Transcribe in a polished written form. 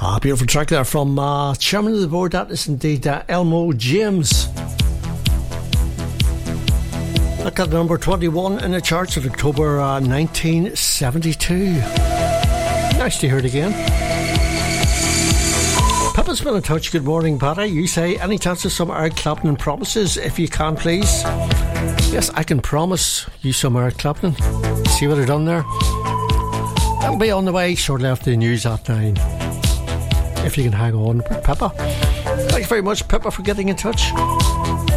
Beautiful track there from Chairman of the Board. That is indeed Elmo James. That got number 21 in the charts in October 1972. Nice to hear it again. Pippa's been in touch. Good morning, Paddy. You say, any chance of some Eric Clapton promises? If you can, please. Yes, I can promise you some Eric Clapton. See what I've done there? That'll be on the way shortly after the news at 9. If you can hang on, Pippa. Thanks very much, Pippa, for getting in touch.